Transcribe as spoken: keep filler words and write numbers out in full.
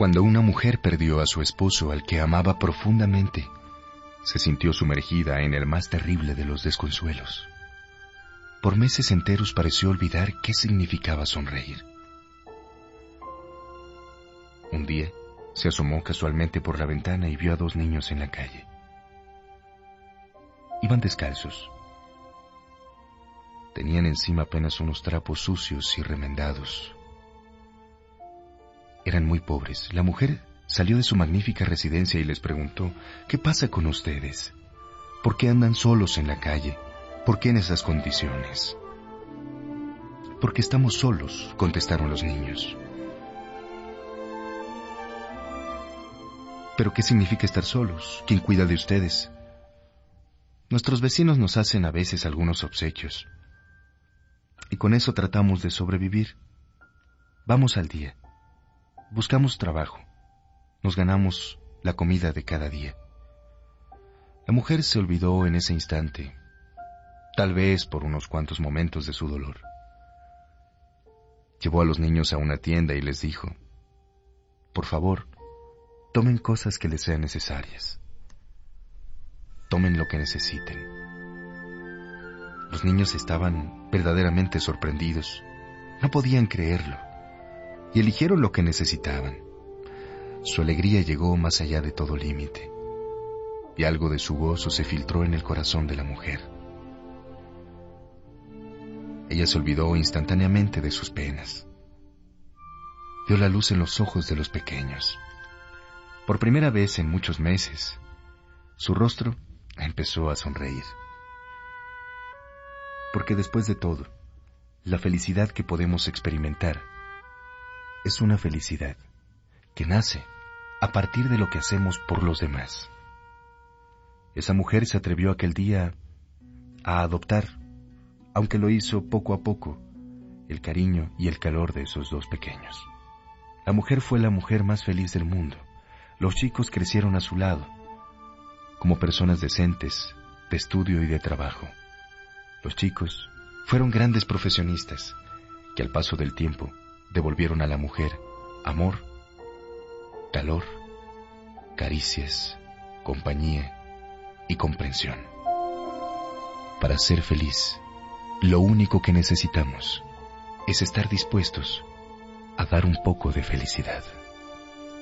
Cuando una mujer perdió a su esposo al que amaba profundamente, se sintió sumergida en el más terrible de los desconsuelos. Por meses enteros pareció olvidar qué significaba sonreír. Un día, se asomó casualmente por la ventana y vio a dos niños en la calle. Iban descalzos. Tenían encima apenas unos trapos sucios y remendados. Eran muy pobres. La mujer salió de su magnífica residencia y les preguntó: ¿qué pasa con ustedes? ¿Por qué andan solos en la calle? ¿Por qué en esas condiciones? Porque estamos solos, contestaron los niños. ¿Pero qué significa estar solos? ¿Quién cuida de ustedes? Nuestros vecinos nos hacen a veces algunos obsequios, y con eso tratamos de sobrevivir. Vamos al día. Buscamos trabajo. Nos ganamos la comida de cada día. La mujer se olvidó en ese instante, tal vez por unos cuantos momentos de su dolor. Llevó a los niños a una tienda y les dijo: por favor, tomen cosas que les sean necesarias. Tomen lo que necesiten. Los niños estaban verdaderamente sorprendidos. No podían creerlo. Y eligieron lo que necesitaban. Su alegría llegó más allá de todo límite, y algo de su gozo se filtró en el corazón de la mujer. Ella se olvidó instantáneamente de sus penas. Vio la luz en los ojos de los pequeños. Por primera vez en muchos meses, su rostro empezó a sonreír. Porque después de todo, la felicidad que podemos experimentar es una felicidad que nace a partir de lo que hacemos por los demás. Esa mujer se atrevió aquel día a adoptar, aunque lo hizo poco a poco, el cariño y el calor de esos dos pequeños. La mujer fue la mujer más feliz del mundo. Los chicos crecieron a su lado, como personas decentes, de estudio y de trabajo. Los chicos fueron grandes profesionistas, que al paso del tiempo devolvieron a la mujer amor, calor, caricias, compañía y comprensión. Para ser feliz, lo único que necesitamos es estar dispuestos a dar un poco de felicidad.